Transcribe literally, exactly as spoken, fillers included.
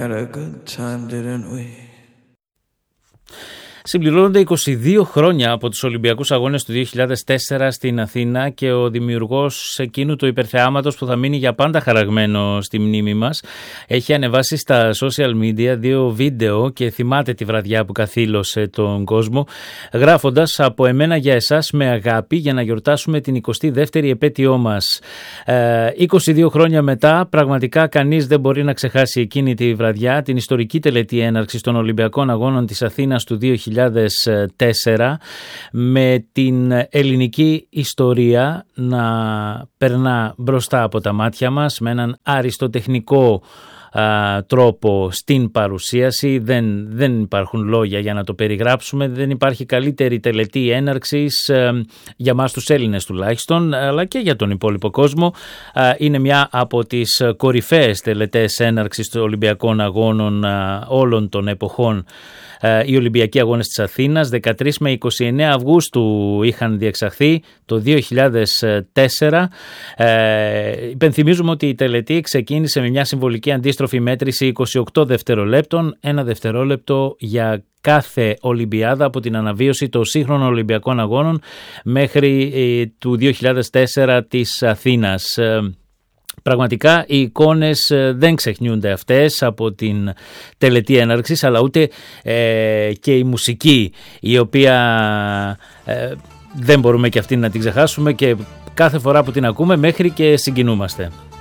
had a good time, didn't we? Συμπληρώνονται είκοσι δύο χρόνια από τους Ολυμπιακούς Αγώνες του δύο χιλιάδες τέσσερα στην Αθήνα και ο δημιουργός εκείνου του υπερθεάματος που θα μείνει για πάντα χαραγμένο στη μνήμη μας έχει ανεβάσει στα social media δύο βίντεο και θυμάται τη βραδιά που καθήλωσε τον κόσμο, γράφοντας «Από εμένα για εσάς με αγάπη για να γιορτάσουμε την εικοστή δεύτερη επέτειό μας». Ε, είκοσι δύο χρόνια μετά πραγματικά κανείς δεν μπορεί να ξεχάσει εκείνη τη βραδιά, την ιστορική τελετή έναρξης των Ολυμπιακών Αγώνων της Αθήνας του δύο χιλιάδες τέσσερα, με την ελληνική ιστορία να περνά μπροστά από τα μάτια μας με έναν αριστοτεχνικό α, τρόπο στην παρουσίαση. Δεν, δεν υπάρχουν λόγια για να το περιγράψουμε. Δεν υπάρχει καλύτερη τελετή έναρξης α, για μας τους Έλληνες τουλάχιστον, αλλά και για τον υπόλοιπο κόσμο. Α, είναι μια από τις κορυφαίες τελετές έναρξης των Ολυμπιακών Αγώνων α, όλων των εποχών. Οι Ολυμπιακοί Αγώνες της Αθήνας δεκατρείς με είκοσι εννέα Αυγούστου είχαν διεξαχθεί το δύο χιλιάδες τέσσερα. Ε, υπενθυμίζουμε ότι η τελετή ξεκίνησε με μια συμβολική αντίστροφη μέτρηση είκοσι οκτώ δευτερολέπτων, ένα δευτερόλεπτο για κάθε Ολυμπιάδα από την αναβίωση των σύγχρονων Ολυμπιακών Αγώνων μέχρι ε, του δύο χιλιάδες τέσσερα της Αθήνας. Πραγματικά οι εικόνες δεν ξεχνιούνται αυτές από την τελετή έναρξης, αλλά ούτε ε, και η μουσική, η οποία ε, δεν μπορούμε και αυτή να την ξεχάσουμε και κάθε φορά που την ακούμε μέχρι και συγκινούμαστε.